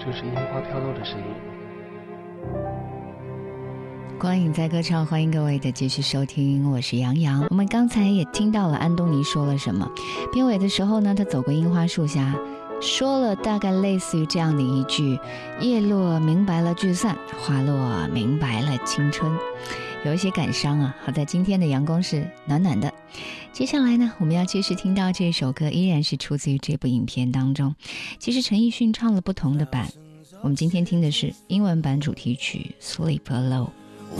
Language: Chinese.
这是樱花飘落的声音。 光影在歌唱，欢迎各位的继续收听，我是杨洋。我们刚才也听到了安东尼说了什么，片尾的时候呢，他走过樱花树下，说了大概类似于这样的一句：叶落明白了聚散，花落明白了青春。有一些感伤啊，好在今天的阳光是暖暖的。接下来呢，我们要继续听到这首歌，依然是出自于这部影片当中。其实陈奕迅唱了不同的版，我们今天听的是英文版主题曲 Sleep Alone。